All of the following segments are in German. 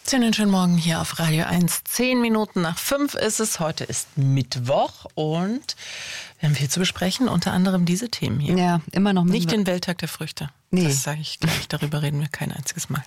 Einen schönen Morgen hier auf Radio 1. 5:10 ist es. Heute ist Mittwoch und wir haben viel zu besprechen, unter anderem diese Themen hier. Ja, immer noch nicht den Welttag der Früchte. Nee. Das sage ich gleich, darüber reden wir kein einziges Mal.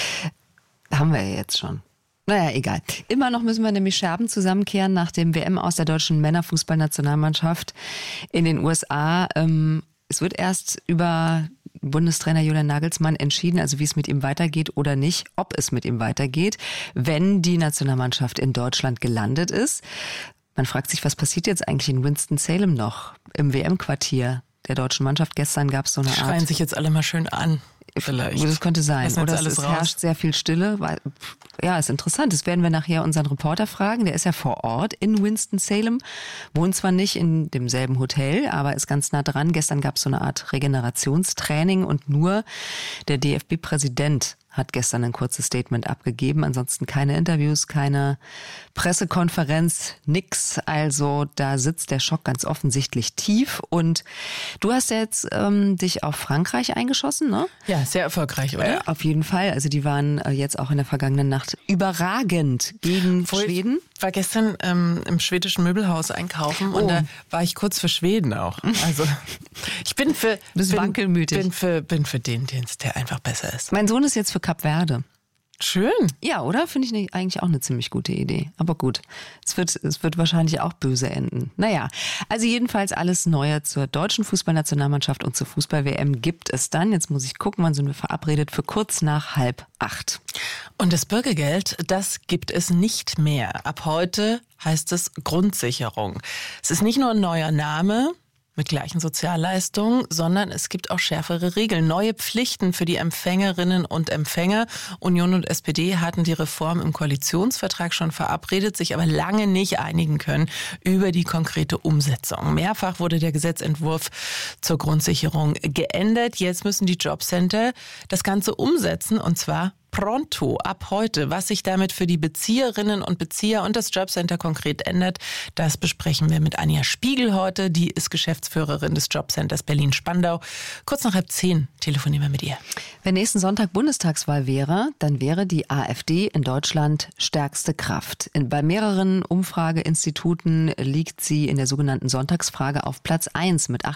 Haben wir ja jetzt schon. Naja, egal. Immer noch müssen wir nämlich Scherben zusammenkehren nach dem WM aus der deutschen Männerfußballnationalmannschaft in den USA. Es wird erst über Bundestrainer Julian Nagelsmann entschieden, also wie es mit ihm weitergeht oder nicht, ob es mit ihm weitergeht, wenn die Nationalmannschaft in Deutschland gelandet ist. Man fragt sich, was passiert jetzt eigentlich in Winston-Salem noch im WM-Quartier der deutschen Mannschaft? Gestern gab es so eine Art... Schreien sich jetzt alle mal schön an. Vielleicht. Das könnte sein. Oder es raus. Herrscht sehr viel Stille. Ja, ist interessant. Das werden wir nachher unseren Reporter fragen. Der ist ja vor Ort in Winston-Salem. Wohnt zwar nicht in demselben Hotel, aber ist ganz nah dran. Gestern gab es so eine Art Regenerationstraining und nur der DFB-Präsident hat gestern ein kurzes Statement abgegeben. Ansonsten keine Interviews, keine Pressekonferenz, nix. Also da sitzt der Schock ganz offensichtlich tief. Und du hast ja jetzt dich auf Frankreich eingeschossen, ne? Ja, sehr erfolgreich, oder? Auf jeden Fall. Also die waren jetzt auch in der vergangenen Nacht überragend gegen Schweden. Ich war gestern im schwedischen Möbelhaus einkaufen und da war ich kurz für Schweden auch. Also ich bin für wankelmütig. Bin für den Dienst, der einfach besser ist. Mein Sohn ist jetzt für Kap Verde. Schön. Ja, oder? Finde ich eigentlich auch eine ziemlich gute Idee. Aber gut, es wird wahrscheinlich auch böse enden. Naja, also jedenfalls alles Neue zur deutschen Fußballnationalmannschaft und zur Fußball-WM gibt es dann. Jetzt muss ich gucken, wann sind wir verabredet? Für kurz nach 7:30. Und das Bürgergeld, das gibt es nicht mehr. Ab heute heißt es Grundsicherung. Es ist nicht nur ein neuer Name mit gleichen Sozialleistungen, sondern es gibt auch schärfere Regeln, neue Pflichten für die Empfängerinnen und Empfänger. Union und SPD hatten die Reform im Koalitionsvertrag schon verabredet, sich aber lange nicht einigen können über die konkrete Umsetzung. Mehrfach wurde der Gesetzentwurf zur Grundsicherung geändert. Jetzt müssen die Jobcenter das Ganze umsetzen, und zwar pronto, ab heute. Was sich damit für die Bezieherinnen und Bezieher und das Jobcenter konkret ändert, das besprechen wir mit Anja Spiegel heute. Die ist Geschäftsführerin des Jobcenters Berlin-Spandau. Kurz nach 9:30 telefonieren wir mit ihr. Wenn nächsten Sonntag Bundestagswahl wäre, dann wäre die AfD in Deutschland stärkste Kraft. Bei mehreren Umfrageinstituten liegt sie in der sogenannten Sonntagsfrage auf Platz 1 mit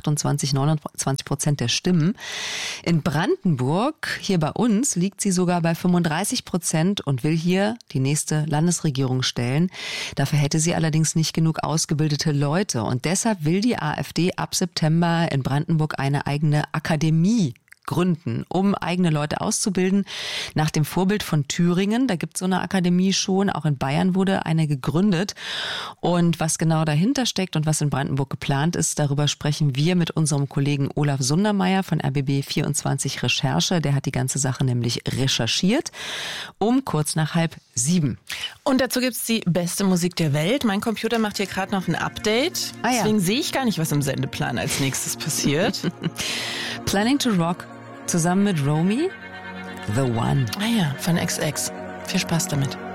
28-29% der Stimmen. In Brandenburg, hier bei uns, liegt sie sogar bei 35% und will hier die nächste Landesregierung stellen. Dafür hätte sie allerdings nicht genug ausgebildete Leute. Und deshalb will die AfD ab September in Brandenburg eine eigene Akademie gründen, um eigene Leute auszubilden. Nach dem Vorbild von Thüringen, da gibt es so eine Akademie schon, auch in Bayern wurde eine gegründet. Und was genau dahinter steckt und was in Brandenburg geplant ist, darüber sprechen wir mit unserem Kollegen Olaf Sundermeier von RBB24 Recherche. Der hat die ganze Sache nämlich recherchiert, um kurz nach 6:30. Und dazu gibt's die beste Musik der Welt. Mein Computer macht hier gerade noch ein Update. Deswegen sehe ich gar nicht, was im Sendeplan als nächstes passiert. Planning to Rock zusammen mit Romy, The One. Ah ja, von XX. Viel Spaß damit.